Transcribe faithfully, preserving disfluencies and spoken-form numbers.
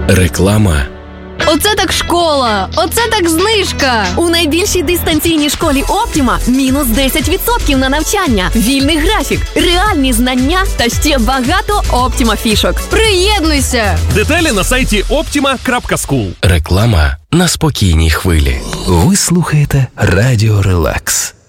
Реклама. Оце так школа! Оце так знижка! У найбільшій дистанційній школі Оптіма мінус десять відсотків на навчання, вільний графік, реальні знання та ще багато Оптіма фішок. Приєднуйся! Деталі на сайті optima крапка скул. Реклама на спокійній хвилі. Ви слухаєте Радіо Релакс.